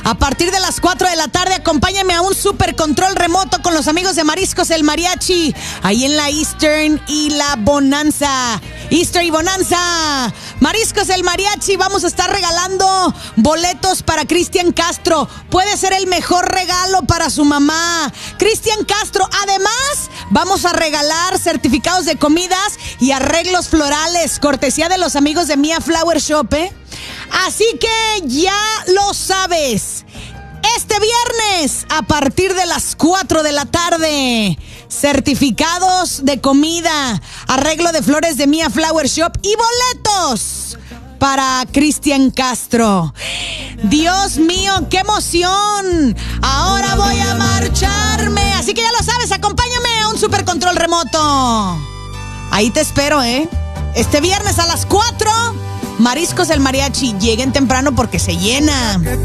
A partir de las 4 de la tarde, acompáñame a un super control remoto con los amigos de Mariscos el Mariachi, ahí en la Eastern y la Bonanza. Easter y Bonanza. Mariscos el Mariachi, vamos a estar regalando boletos para Cristian Castro. Puede ser el mejor regalo para su mamá. Cristian Castro, además, vamos a regalar certificados de comidas y arreglos florales, cortesía de los amigos de Mia Flower Shop, ¿eh? Así que ya lo sabes. Este viernes, a partir de las 4 de la tarde, certificados de comida, arreglo de flores de Mia Flower Shop y boletos para Cristian Castro. Dios mío, qué emoción. Ahora voy a marcharme. Así que ya lo sabes, acompáñame a un super control remoto. Ahí te espero, ¿eh? Este viernes a las 4, Mariscos el Mariachi. Lleguen temprano porque se llena.